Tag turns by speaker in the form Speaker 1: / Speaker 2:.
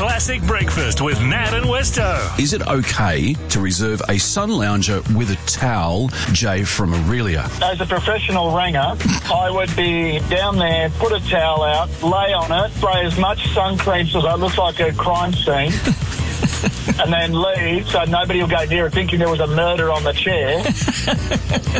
Speaker 1: Classic Breakfast with Nat and Westo.
Speaker 2: Is it okay to reserve a sun lounger with a towel, Jay from Aurelia?
Speaker 3: As a professional ranger, I would be down there, put a towel out, lay on it, spray as much sun cream so that it looks like a crime scene, and then leave so nobody will go near it thinking there was a murder on the chair.